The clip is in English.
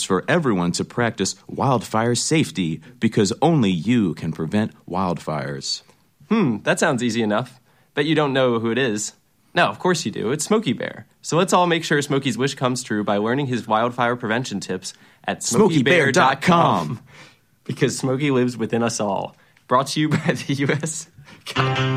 for everyone to practice wildfire safety because only you can prevent wildfires. That sounds easy enough. Bet you don't know who it is. No, of course you do. It's Smokey Bear. So let's all make sure Smokey's wish comes true by learning his wildfire prevention tips at SmokeyBear.com. Because Smokey lives within us all. Brought to you by the U.S.